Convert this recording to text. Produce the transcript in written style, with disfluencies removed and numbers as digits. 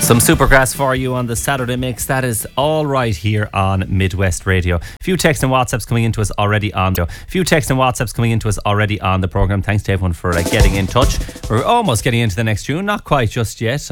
Some Supergrass for you on the Saturday Mix. That is all right here on Midwest Radio. A few texts and WhatsApps coming into us already on the program. Thanks to everyone for getting in touch. We're almost getting into the next tune. Not quite just yet.